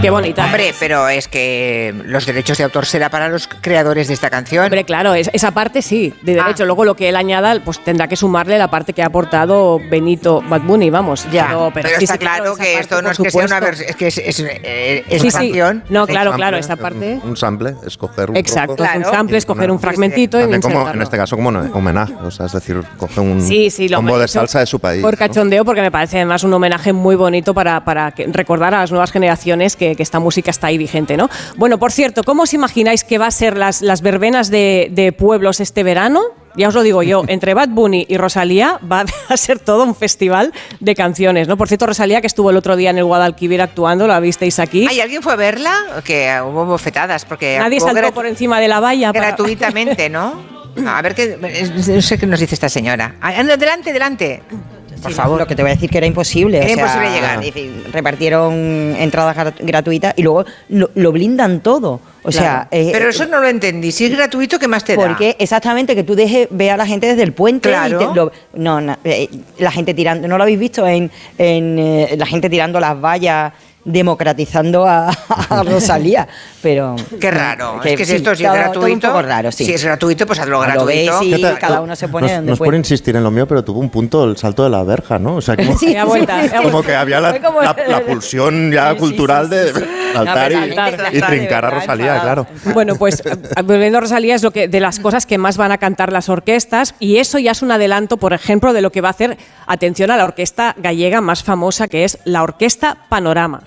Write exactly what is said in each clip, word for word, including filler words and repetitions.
Qué bonita. Hombre, pero es que los derechos de autor será para los creadores de esta canción. Hombre, claro, es, esa parte sí, de derecho. Ah. Luego lo que él añada, pues tendrá que sumarle la parte que ha aportado Benito Bad Bunny, vamos. Ya, pero, pero, pero sí, está sí, claro esa que parte, esto no es por que sea una supuesto. versión, es que es, es, eh, es Sí, una sí. canción. No, claro, sample, claro, esta parte. Un, un sample, escoger un Exacto, trozo. es un Claro. sample, es coger un Una- fragmentito y También como, insertarlo. en este caso como un homenaje, o sea, es decir, coge un Sí, sí, lo combo hemos de hecho salsa de su país. por ¿no? cachondeo, porque me parece además un homenaje muy bonito para, para que- recordar a las nuevas generaciones que, que esta música está ahí vigente, ¿no? Bueno, por cierto, ¿cómo os imagináis que va a ser las, las verbenas de, de pueblos este verano? Ya os lo digo yo, entre Bad Bunny y Rosalía va a ser todo un festival de canciones, ¿no? Por cierto, Rosalía, que estuvo el otro día en el Guadalquivir actuando, la visteis aquí. ¿Hay alguien fue a verla? Que hubo bofetadas, porque Nadie actuó saltó gratu- por encima de la valla. para- gratuitamente, ¿no? A ver qué, no sé qué nos dice esta señora. Adelante, adelante. Por Sí, favor. Lo que te voy a decir que era imposible. Era o sea, imposible llegar. es decir, repartieron entradas grat- gratuitas y luego lo, lo blindan todo. O sea, eh, Pero eso no lo entendí. Si es gratuito, ¿qué más te da? porque exactamente que tú dejes ver a la gente desde el puente. Claro. Y te- lo- no, no, eh, la gente tirando. ¿No lo habéis visto en, en eh, la gente tirando las vallas? Democratizando a, a Rosalía, pero Qué raro. que es que si sí, esto si es todo- todo gratuito. un poco raro, sí. Si es gratuito, pues hazlo Lo gratuito. ves y ¿Qué tal? cada uno se pone no, donde no es por puede. insistir en lo mío, pero tuvo un punto el salto de la verja, ¿no? O sea, como, Sí, Ya vuelta, ya como vuelta. que había la, Fue como- la- la pulsión ya Sí, sí, cultural sí, de sí, sí. saltar No, y, pero la gente y está de trincar a verdad Rosalía, enfadada. claro. Bueno, pues eh, volviendo a Rosalía es lo que de las cosas que más van a cantar las orquestas y eso ya es un adelanto, por ejemplo, de lo que va a hacer, atención, a la orquesta gallega más famosa, que es la Orquesta Panorama.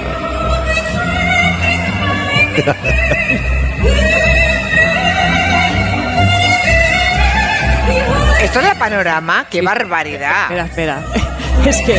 Esto es la Panorama. ¡Qué barbaridad! Espera, espera. Es que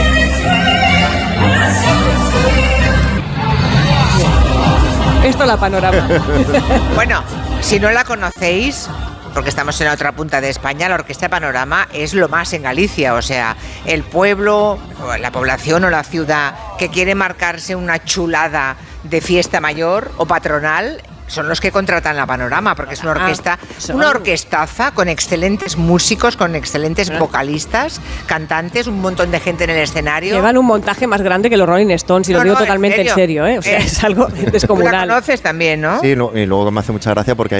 esto es la Panorama. Bueno, si no la conocéis, porque estamos en la otra punta de España, la Orquesta Panorama es lo más en Galicia. O sea, el pueblo, o la población o la ciudad que quiere marcarse una chulada de fiesta mayor o patronal son los que contratan la Panorama, porque es una orquesta, son- una orquestaza con excelentes músicos, con excelentes vocalistas, cantantes, un montón de gente en el escenario. Llevan un montaje más grande que los Rolling Stones y lo No, digo no, en totalmente en serio. serio, ¿eh? O sea, Eh, es algo Tú la descomunal. conoces también, ¿no? Sí, no, y luego me hace mucha gracia porque